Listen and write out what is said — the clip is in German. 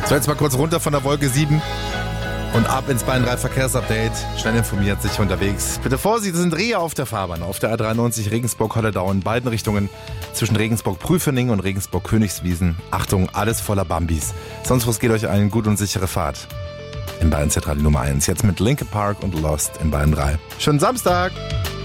So, jetzt mal kurz runter von der Wolke 7 und ab ins Bayern 3 Verkehrsupdate. Schnell informiert, sicher unterwegs. Bitte Vorsicht, es sind Rehe auf der Fahrbahn. Auf der A93 Regensburg-Holledau in beiden Richtungen. Zwischen Regensburg-Prüfening und Regensburg-Königswiesen. Achtung, alles voller Bambis. Sonst was geht euch eine gut und sichere Fahrt. In Bayern Zentrale Nummer 1. Jetzt mit Linkin Park und Lost in Bayern 3. Schönen Samstag!